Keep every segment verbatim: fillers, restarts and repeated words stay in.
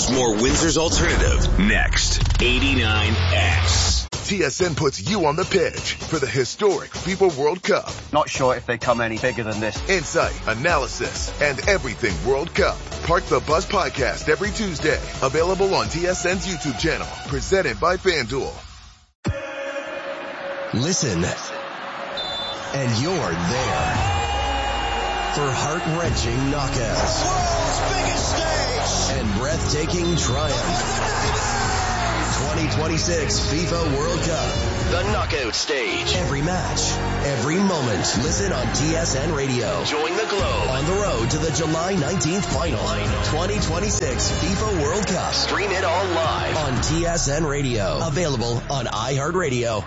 There's more Windsor's Alternative next. eighty-nine X. T S N puts you on the pitch for the historic FIFA World Cup. Not sure if they come any bigger than this. Insight, analysis, and everything World Cup. Park the Bus podcast every Tuesday. Available on T S N's YouTube channel. Presented by FanDuel. Listen, and you're there for heart-wrenching knockouts. World's biggest stage. And breathtaking triumph. twenty twenty-six FIFA World Cup. The knockout stage. Every match, every moment. Listen on T S N Radio. Join the globe. On the road to the July nineteenth final. twenty twenty-six FIFA World Cup. Stream it all live. On T S N Radio. Available on iHeartRadio.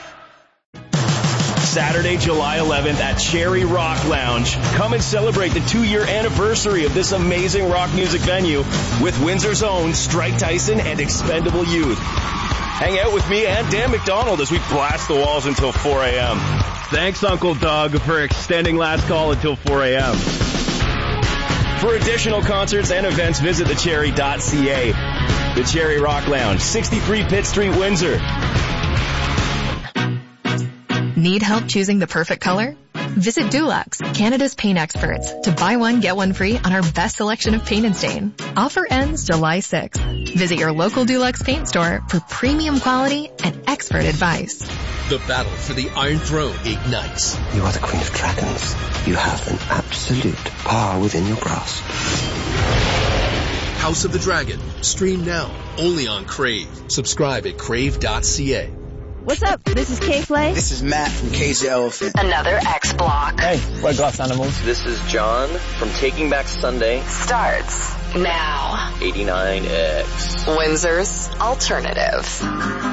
Saturday, July eleventh at Cherry Rock Lounge. Come and celebrate the two-year anniversary of this amazing rock music venue with Windsor's own Strike Tyson and Expendable Youth. Hang out with me and Dan McDonald as we blast the walls until four a.m. Thanks, Uncle Doug, for extending last call until four a.m. For additional concerts and events, visit the cherry dot c a. The Cherry Rock Lounge, sixty-three Pitt Street, Windsor. Need help choosing the perfect color? Visit Dulux, Canada's paint experts, to buy one, get one free on our best selection of paint and stain. Offer ends July sixth. Visit your local Dulux paint store for premium quality and expert advice. The battle for the Iron Throne ignites. You are the Queen of Dragons. You have an absolute power within your grasp. House of the Dragon. Stream now, only on Crave. Subscribe at crave dot c a. What's up? This is K-Flay. This is Matt from K Z Elephant. Another X Block. Hey, Red Glass Animals. This is John from Taking Back Sunday. Starts now. eighty-nine X. Windsor's Alternative.